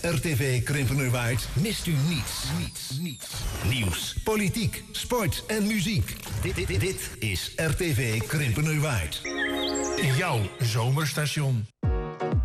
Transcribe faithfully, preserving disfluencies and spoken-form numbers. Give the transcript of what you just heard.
R T V Krimpenerwaard mist u niets. Niets, niets. Nieuws, politiek, sport en muziek. Dit, dit, dit is R T V Krimpenerwaard. Jouw zomerstation.